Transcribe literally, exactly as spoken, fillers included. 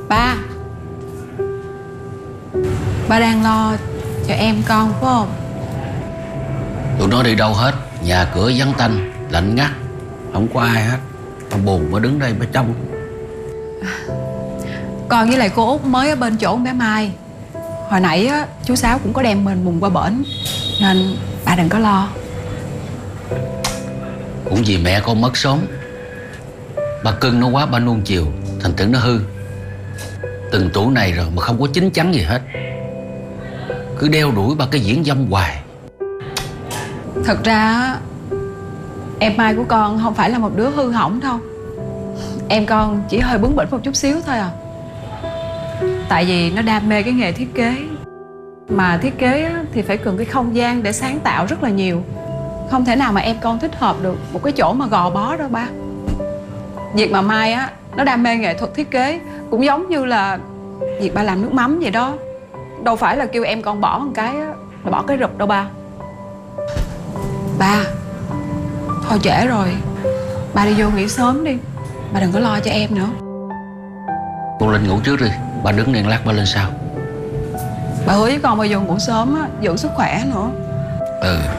Ba, ba đang lo cho em con phải không? Tụi nó đi đâu hết, nhà cửa vắng tanh, lạnh ngắt, không có ai hết. Tao buồn mới đứng đây mới trông. Con với lại cô Út mới ở bên chỗ con bé Mai. Hồi nãy á, chú Sáu cũng có đem mình mùng qua bển, nên bà đừng có lo. Cũng vì mẹ con mất sớm, ba cưng nó quá, ba nuông chiều, thành thử nó hư. Từng tuổi này rồi mà không có chín chắn gì hết, cứ đeo đuổi ba cái diễn dông hoài. Thật ra á, em Mai của con không phải là một đứa hư hỏng đâu. Em con chỉ hơi bướng bỉnh một chút xíu thôi à. Tại vì nó đam mê cái nghề thiết kế. Mà thiết kế á, thì phải cần cái không gian để sáng tạo rất là nhiều. Không thể nào mà em con thích hợp được một cái chỗ mà gò bó đâu ba. Việc mà Mai á, nó đam mê nghệ thuật thiết kế cũng giống như là việc ba làm nước mắm vậy đó. Đâu phải là kêu em con bỏ một cái á, là bỏ cái rụp đâu ba. Ba, thôi trễ rồi, ba đi vô nghỉ sớm đi. Ba đừng có lo cho em nữa. Con lên ngủ trước đi, ba đứng đèn lát ba lên sau. Ba hứa với con ba vô ngủ sớm á, giữ sức khỏe nữa. Ừ.